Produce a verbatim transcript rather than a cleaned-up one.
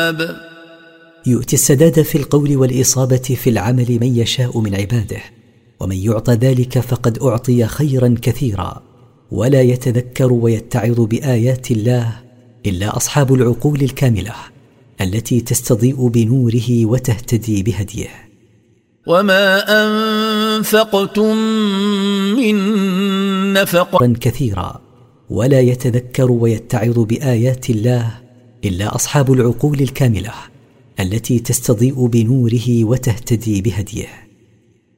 الألباب. يؤتي السداد في القول والإصابة في العمل من يشاء من عباده، ومن يعطى ذلك فقد أعطي خيرا كثيرا. ولا يتذكر ويتعظ بآيات الله إلا أصحاب العقول الكاملة التي تستضيء بنوره وتهتدي بهديه. وما أنفقتم من نفقة كثيرا. ولا يتذكر ويتعظ بآيات الله إلا أصحاب العقول الكاملة التي تستضيء بنوره وتهتدي بهديه.